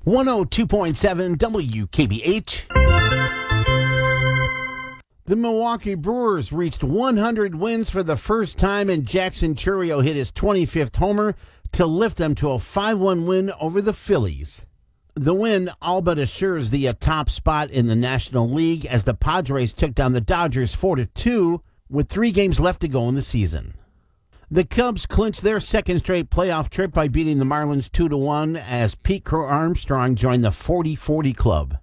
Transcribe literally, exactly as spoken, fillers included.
one oh two point seven W K B H. The Milwaukee Brewers reached one hundred wins for the first time, and Jackson Chourio hit his twenty-fifth homer to lift them to a five one win over the Phillies. The win all but assures the uh, top spot in the National League as the Padres took down the Dodgers four to two with three games left to go in the season. The Cubs clinched their second straight playoff trip by beating the Marlins two to one as Pete Crow Armstrong joined the forty forty club.